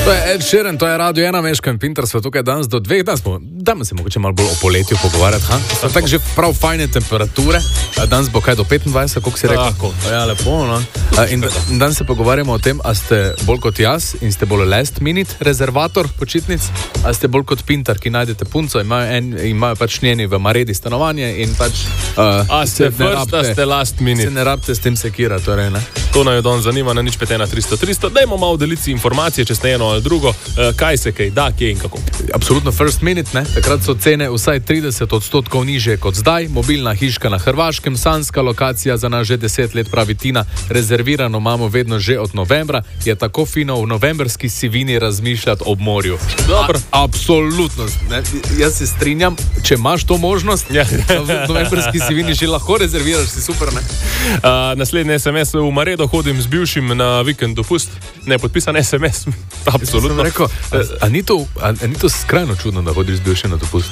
To je Ed Sheeran, to je Radio 1, Meško in Pintar, smo tukaj danes do 2, danes se mogoče malo bolj o poletju pogovarjati, so tako že prav fajne temperature, danes bo kaj do 25, koliko si rekel? Tako. Ja, lepo, no. In danes se pogovarjamo o tem, a ste bolj kot jaz in ste bolj last minute rezervator počitnic, a ste bolj kot Pintar, ki najdete punco, imajo pač njeni v Maredi stanovanje in pač... A ste first, a ste last minute. Se ne rabite s tem sekira, torej, ne? To naj jo don zanima na nič 51300. Dajmo malo delici informacije, če ste eno ali drugo, kaj se kaj da, kje in kako. Absolutno first minute, ne? Takrat so cene vsaj 30% nižje kot zdaj, mobilna hiška na Hrvaškem, sanska lokacija za nas že 10 let, pravi Tina, rezervirano imamo vedno že od novembra, je tako fino v novembrski sivini razmišljati ob morju. Dobro. Absolutno, ne? Jaz se strinjam, če imaš to možnost, Ja. v novembrski sivini že lahko rezerviraš, si super, ne? Naslednji SMS v Maredo hodim z bivšim na vikend dopust. Ne, podpisan SMS. Absolutno. Rekel, a ni to skrajno čudno, da hodiš z bivšim na dopust?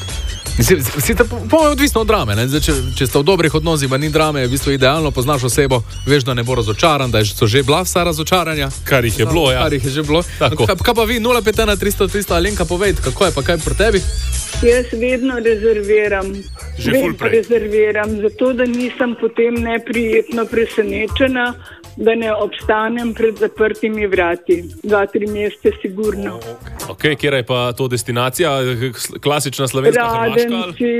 Odvisno od drame, ne? Zdaj, če sta v dobrih odnosih, pa ni drame, je v bistvu idealno, poznaš osebo, veš, da ne bo razočaran, da so že bila vsa razočaranja. Kar jih je bilo, ja. Kar jih je že bilo. Kaj pa vi, 051 Alenka, povejte, kako je pa kaj pri tebi? Jaz vedno rezerviram. Že ful prej. Rezerviram, zato da nisem potem neprijetno presenečena, da ne obstanem pred zaprtimi vrati. 2-3 mesece sigurno. Ok, kjera je pa to destinacija? Klasična slovenska Hrvaška?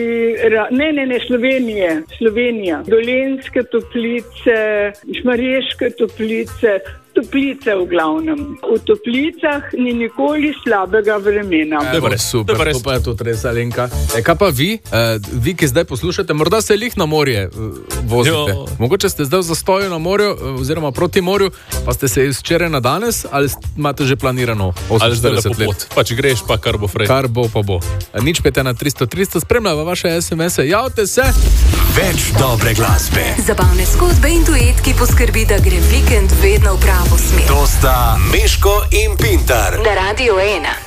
Ne, Slovenija. Dolenjske Toplice, Šmarješke Toplice, Toplice v glavnem. V Toplicah ni nikoli slabega vremena. Super, to pa je tudi res, Alenka. Kaj pa vi, ki zdaj poslušate, morda se lih na morje vozite. Jo. Mogoče ste zdaj v zastoju na morju, oziroma proti morju, pa ste se iz včeraj na danes, ali imate že planirano 48 let? Pač greš pa kar bo frej. Kar bo pa bo. Nič 51300, spremljava vaše SMS-e, javite se. Več dobre glasbe. Zabavne zgodbe in duet, ki poskrbi, da gre vikend vedno v pravo smer. To sta Meško in Pintar. Na Radio 1.